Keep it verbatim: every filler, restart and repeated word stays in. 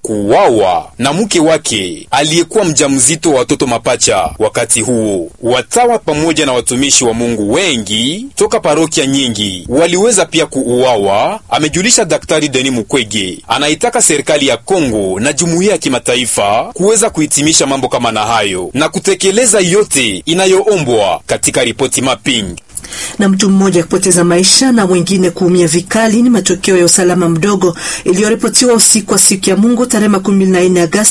kuuawa na mke wake aliyekuwa mjamzito wa watoto mapacha. Wakati huo watawa pamoja na watumishi wa Mungu wengi toka parokia nyingi waliweza pia kuuawa, amejulisha Daktari Denis Mukwege. Anaitaka serikali ya Kongo na jumuiya ya kimataifa kuweza kuhitimisha mambo kama na hayo na kutekeleza yote inayoombwa katika ripoti mapping. Na mtu mmoja kupoteza maisha na mwingine kuumia vikali ni matokeo ya usalama mdogo iliyoripotiwa usiku wa siku ya Mungu tarehe makumi na nne Agosti